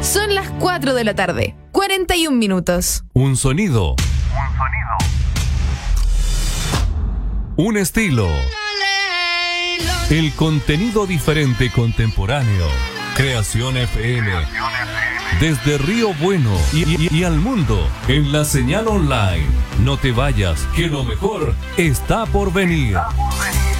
Son las 4 de la tarde, 41 minutos. Un sonido. Un estilo. El contenido diferente contemporáneo. Creación FM. Desde Río Bueno y al mundo en la señal online. No te vayas, que lo mejor está por venir.